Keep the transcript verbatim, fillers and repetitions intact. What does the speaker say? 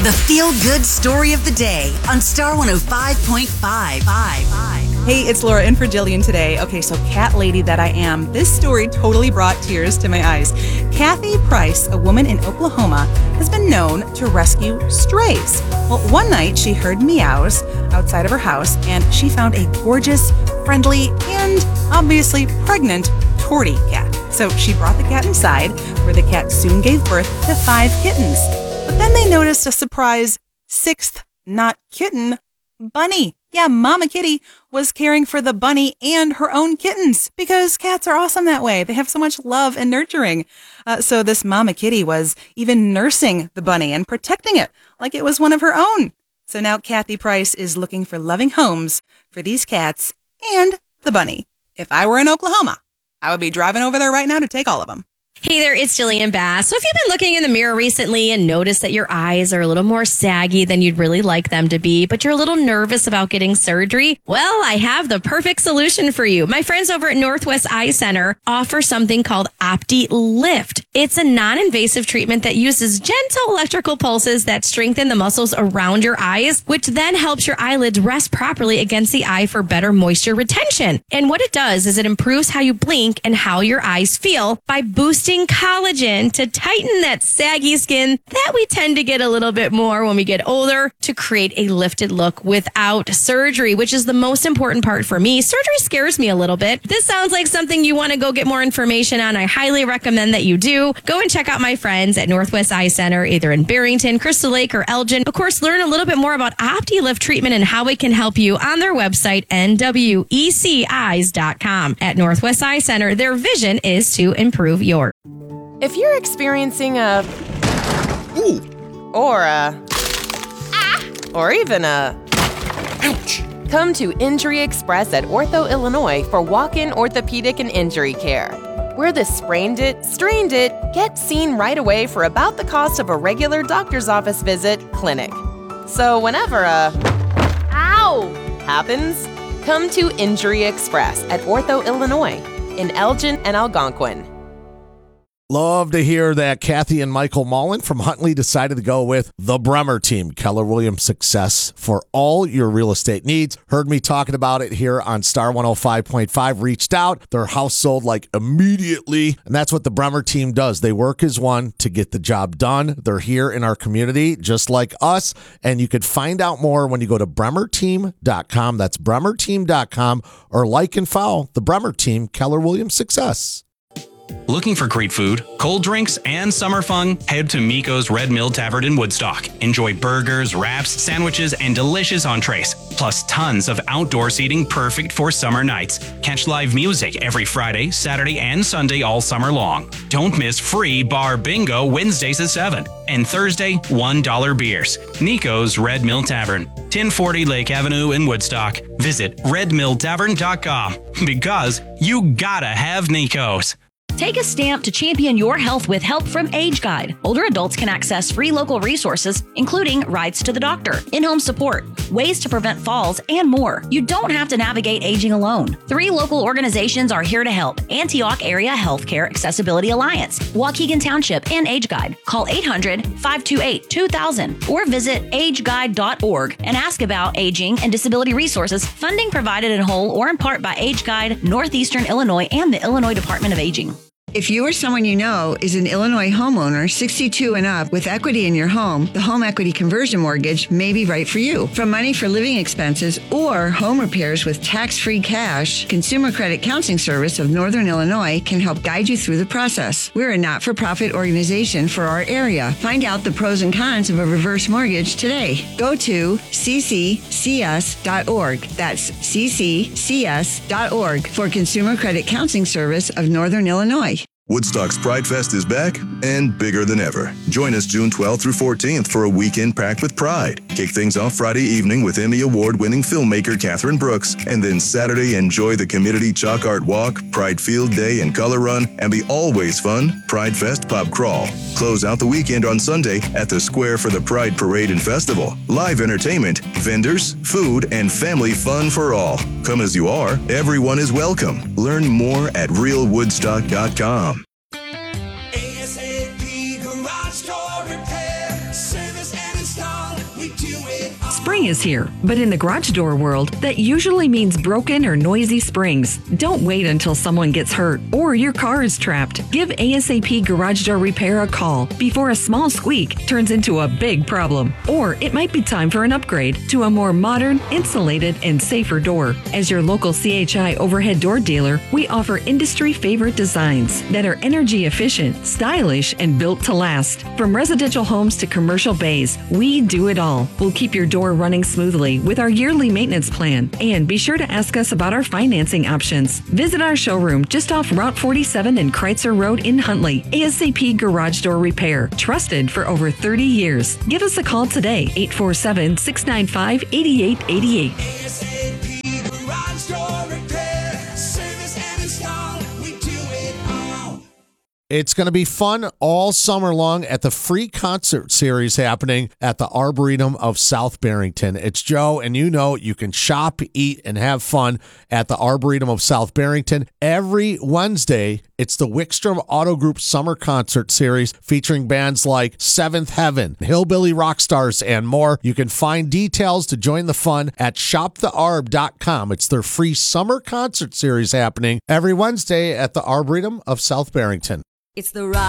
The feel-good story of the day on Star one oh five point five. Hey, it's Laura in for Jillian today. Okay, so cat lady that I am, this story totally brought tears to my eyes. Kathy Price, a woman in Oklahoma, has been known to rescue strays. Well, one night she heard meows outside of her house, and she found a gorgeous, friendly, and obviously pregnant tortie cat. So she brought the cat inside, where the cat soon gave birth to five kittens. But then they noticed a surprise sixth, not kitten, bunny. Yeah, Mama Kitty was caring for the bunny and her own kittens because cats are awesome that way. They have so much love and nurturing. Uh, so this Mama Kitty was even nursing the bunny and protecting it like it was one of her own. So now Kathy Price is looking for loving homes for these cats and the bunny. If I were in Oklahoma, I would be driving over there right now to take all of them. Hey there, it's Jillian Bass. So if you've been looking in the mirror recently and noticed that your eyes are a little more saggy than you'd really like them to be, but you're a little nervous about getting surgery, well, I have the perfect solution for you. My friends over at Northwest Eye Center offer something called OptiLift. It's a non-invasive treatment that uses gentle electrical pulses that strengthen the muscles around your eyes, which then helps your eyelids rest properly against the eye for better moisture retention. And what it does is it improves how you blink and how your eyes feel by boosting collagen to tighten that saggy skin that we tend to get a little bit more when we get older, to create a lifted look without surgery, which is the most important part for me. Surgery scares me a little bit. This sounds like something you want to go get more information on. I highly recommend that you do. Go and check out my friends at Northwest Eye Center, either in Barrington, Crystal Lake, or Elgin. Of course, learn a little bit more about OptiLift treatment and how it can help you on their website, N W E C eyes dot com. At Northwest Eye Center, their vision is to improve yours. If you're experiencing a Ooh. or a ah, or even a Ouch. come to Injury Express at Ortho Illinois for walk-in orthopedic and injury care. We're the sprained it, strained it, get seen right away for about the cost of a regular doctor's office visit clinic. So whenever a ow happens, come to Injury Express at Ortho Illinois in Elgin and Algonquin. Love to hear that Kathy and Michael Mullen from Huntley decided to go with the Bremer team, Keller Williams Success, for all your real estate needs. Heard me talking about it here on Star one oh five point five. Reached out. Their house sold like immediately. And that's what the Bremer team does. They work as one to get the job done. They're here in our community just like us. And you could find out more when you go to bremer team dot com. That's bremer team dot com, or like and follow the Bremer team, Keller Williams Success. Looking for great food, cold drinks, and summer fun? Head to Miko's Red Mill Tavern in Woodstock. Enjoy burgers, wraps, sandwiches, and delicious entrees, plus tons of outdoor seating perfect for summer nights. Catch live music every Friday, Saturday, and Sunday all summer long. Don't miss free bar bingo Wednesdays at seven, and Thursday, one dollar beers. Nico's Red Mill Tavern, ten forty Lake Avenue in Woodstock. Visit red mill tavern dot com, because you gotta have Nico's. Take a stamp to champion your health with help from Age Guide. Older adults can access free local resources, including rides to the doctor, in-home support, ways to prevent falls, and more. You don't have to navigate aging alone. Three local organizations are here to help: Antioch Area Healthcare Accessibility Alliance, Waukegan Township, and Age Guide. Call eight hundred, five two eight, two thousand or visit age guide dot org and ask about aging and disability resources. Funding provided in whole or in part by Age Guide, Northeastern Illinois, and the Illinois Department of Aging. If you or someone you know is an Illinois homeowner sixty-two and up with equity in your home, the home equity conversion mortgage may be right for you. From money for living expenses or home repairs with tax-free cash, Consumer Credit Counseling Service of Northern Illinois can help guide you through the process. We're a not-for-profit organization for our area. Find out the pros and cons of a reverse mortgage today. Go to c c c s dot org. That's c c c s dot org for Consumer Credit Counseling Service of Northern Illinois. Woodstock's Pride Fest is back and bigger than ever. Join us June twelfth through fourteenth for a weekend packed with pride. Kick things off Friday evening with Emmy Award-winning filmmaker Catherine Brooks, and then Saturday enjoy the community chalk art walk, Pride Field Day and color run, and the always fun Pride Fest pub crawl. Close out the weekend on Sunday at the Square for the Pride Parade and Festival. Live entertainment, vendors, food, and family fun for all. Come as you are, everyone is welcome. Learn more at real woodstock dot com. A S A P Garage Door Repair, service and install. Spring is here, but in the garage door world, that usually means broken or noisy springs. Don't wait until someone gets hurt or your car is trapped. Give A S A P Garage Door Repair a call before a small squeak turns into a big problem. Or it might be time for an upgrade to a more modern, insulated, and safer door. As your local C H I overhead door dealer, we offer industry favorite designs that are energy efficient, stylish, and built to last. From residential homes to commercial bays, we do it all. We'll keep your door running smoothly with our yearly maintenance plan. And be sure to ask us about our financing options. Visit our showroom just off Route forty-seven and Kreitzer Road in Huntley. A S A P Garage Door Repair, trusted for over thirty years. Give us a call today, eight four seven, six nine five, eight eight eight eight. A S A P Garage Door Repair, service and install, we do it all. It's going to be fun all summer long at the free concert series happening at the Arboretum of South Barrington. It's Joe, and you know you can shop, eat, and have fun at the Arboretum of South Barrington. Every Wednesday, it's the Wickstrom Auto Group Summer Concert Series featuring bands like Seventh Heaven, Hillbilly Rockstars, and more. You can find details to join the fun at shop the arb dot com. It's their free summer concert series happening every Wednesday at the Arboretum of South Barrington. It's the ride.